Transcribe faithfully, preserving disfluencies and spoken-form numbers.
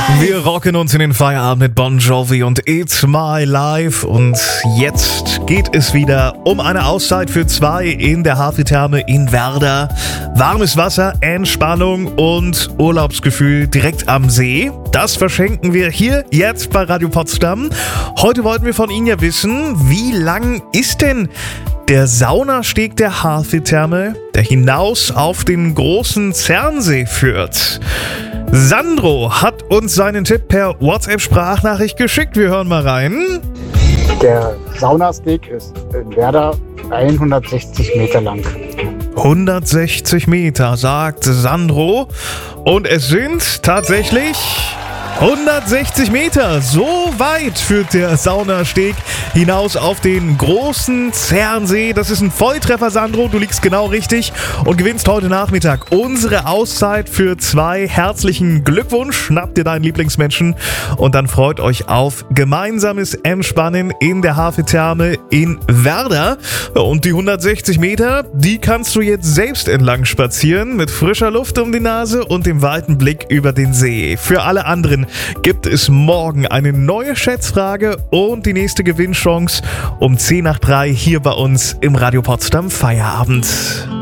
Wir rocken uns in den Feierabend mit Bon Jovi und It's My Life. Und jetzt geht es wieder um eine Auszeit für zwei in der Haveltherme in Werder. Warmes Wasser, Entspannung und Urlaubsgefühl direkt am See. Das verschenken wir hier jetzt bei Radio Potsdam. Heute wollten wir von Ihnen ja wissen, wie lang ist denn der Saunasteg der Haveltherme, der hinaus auf den großen Zernsee führt? Sandro hat uns seinen Tipp per WhatsApp-Sprachnachricht geschickt. Wir hören mal rein. Der Saunasteg ist in Werder hundertsechzig Meter lang. hundertsechzig Meter, sagt Sandro. Und es sind tatsächlich hundertsechzig Meter. So weit führt der Saunasteg hinaus auf den großen Zernsee. Das ist ein Volltreffer, Sandro. Du liegst genau richtig und gewinnst heute Nachmittag unsere Auszeit für zwei. Herzlichen Glückwunsch. Schnappt dir deinen Lieblingsmenschen und dann freut euch auf gemeinsames Entspannen in der Haveltherme in Werder. Und die hundertsechzig Meter, die kannst du jetzt selbst entlang spazieren mit frischer Luft um die Nase und dem weiten Blick über den See. Für alle anderen gibt es morgen eine neue Schätzfrage und die nächste Gewinnchance um zehn nach drei hier bei uns im Radio Potsdam Feierabend.